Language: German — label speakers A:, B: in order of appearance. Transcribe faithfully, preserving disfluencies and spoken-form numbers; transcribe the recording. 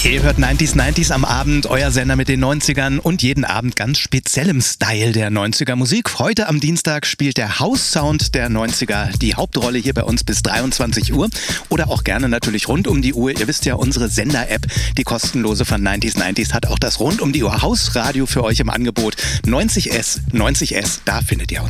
A: Ihr hört neunziger neunzig am Abend, euer Sender mit den neunzigern und jeden Abend ganz speziellem Style der neunziger Musik. Heute am Dienstag spielt der House-Sound der neunziger die Hauptrolle hier bei uns bis dreiundzwanzig Uhr. Oder auch gerne natürlich rund um die Uhr. Ihr wisst ja, unsere Sender-App, die kostenlose von neunziger neunzig, hat auch das rund um die Uhr Hausradio für euch im Angebot. neunzig S, neunzig S, da findet ihr uns.